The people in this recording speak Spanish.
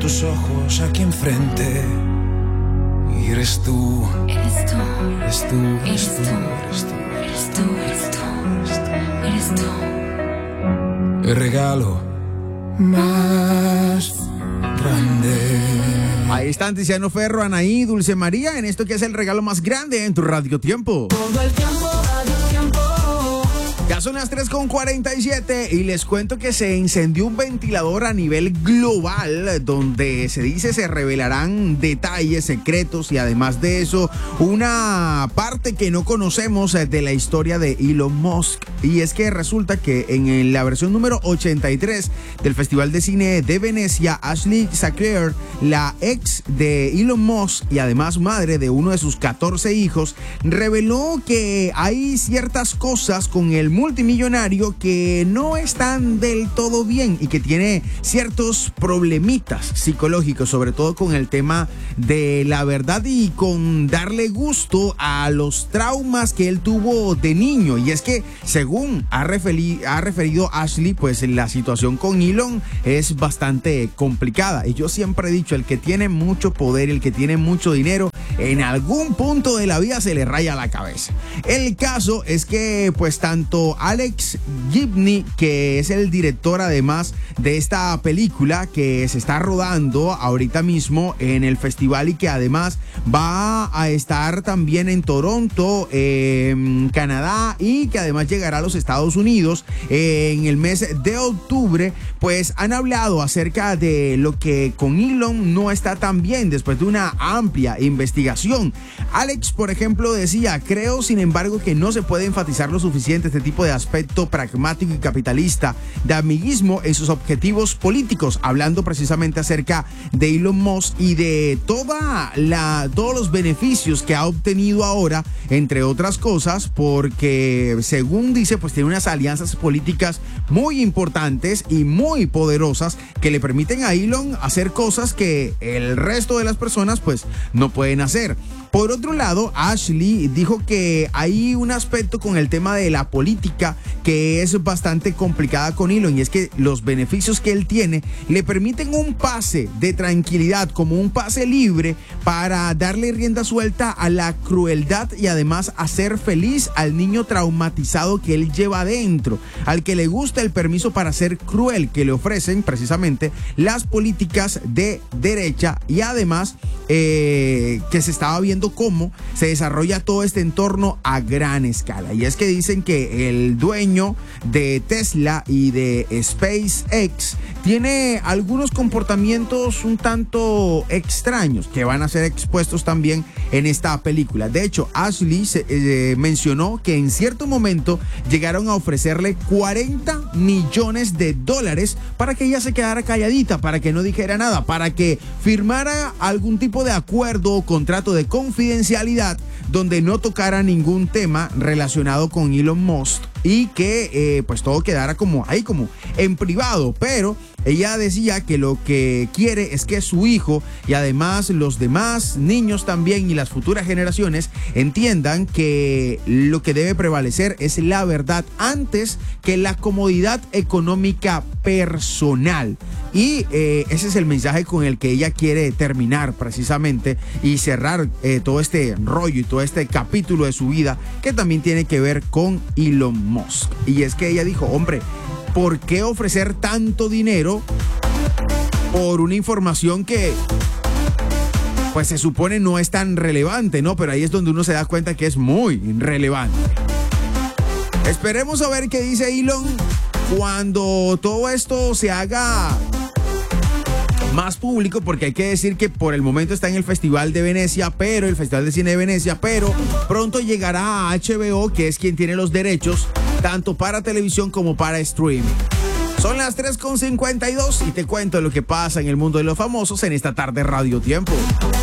tus ojos aquí enfrente. Y eres tú. Eres tú. Eres tú. Eres tú. Eres tú. Eres tú. Eres tú. Eres tú. El regalo más grande. Ahí están Tiziano Ferro, Anaí, Dulce María, en esto que es el regalo más grande en tu Radio Tiempo. Todo el tiempo, Radio Tiempo. Ya son las 3:47 y les cuento que se encendió un ventilador a nivel global donde se dice se revelarán detalles secretos y además de eso una parte que no conocemos de la historia de Elon Musk. Y es que resulta que en la versión número 83 del Festival de Cine de Venecia, Ashley Sackler, la ex de Elon Musk y además madre de uno de sus 14 hijos, reveló que hay ciertas cosas con el multimillonario que no están del todo bien y que tiene ciertos problemitas psicológicos, sobre todo con el tema de la verdad y con darle gusto a los traumas que él tuvo de niño. Y es que según ha referido Ashley, pues la situación con Elon es bastante complicada. Y yo siempre he dicho, el que tiene mucho poder, el que tiene mucho dinero, en algún punto de la vida se le raya la cabeza. El caso es que pues tanto Alex Gibney, que es el director además de esta película que se está rodando ahorita mismo en el festival y que además va a estar también en Toronto, Canadá, y que además llegará a los Estados Unidos en el mes de octubre, pues han hablado acerca de lo que con Elon no está tan bien después de una amplia investigación. Alex, por ejemplo, decía: creo sin embargo que no se puede enfatizar lo suficiente este tipo de aspecto pragmático y capitalista de amiguismo en sus objetivos políticos, hablando precisamente acerca de Elon Musk y de todos los beneficios que ha obtenido ahora, entre otras cosas, porque según dice, pues tiene unas alianzas políticas muy importantes y muy poderosas que le permiten a Elon hacer cosas que el resto de las personas pues no pueden hacer. Por otro lado, Ashley dijo que hay un aspecto con el tema de la política que es bastante complicada con Elon, y es que los beneficios que él tiene le permiten un pase de tranquilidad, como un pase libre para darle rienda suelta a la crueldad y además hacer feliz al niño traumatizado que él lleva adentro, al que le gusta el permiso para ser cruel que le ofrecen precisamente las políticas de derecha, y además que se estaba viendo cómo se desarrolla todo este entorno a gran escala. Y es que dicen que el dueño de Tesla y de SpaceX tiene algunos comportamientos un tanto extraños que van a ser expuestos también en esta película. De hecho, Ashley mencionó que en cierto momento llegaron a ofrecerle $40 millones para que ella se quedara calladita, para que no dijera nada, para que firmara algún tipo de acuerdo o contrato de confidencialidad donde no tocara ningún tema relacionado con Elon Musk y que pues todo quedara como ahí, como en privado. Pero ella decía que lo que quiere es que su hijo y además los demás niños también y las futuras generaciones entiendan que lo que debe prevalecer es la verdad antes que la comodidad económica personal. Y ese es el mensaje con el que ella quiere terminar precisamente y cerrar todo este rollo y todo este capítulo de su vida que también tiene que ver con Elon Musk. Y es que ella dijo: hombre, ¿por qué ofrecer tanto dinero por una información que pues se supone no es tan relevante, ¿no? Pero ahí es donde uno se da cuenta que es muy relevante. Esperemos a ver qué dice Elon cuando todo esto se haga más público, porque hay que decir que por el momento está en el Festival de Venecia, pero el Festival de Cine de Venecia, pero pronto llegará a HBO, que es quien tiene los derechos tanto para televisión como para streaming. Son las 3:52 y te cuento lo que pasa en el mundo de los famosos en esta tarde Radio Tiempo.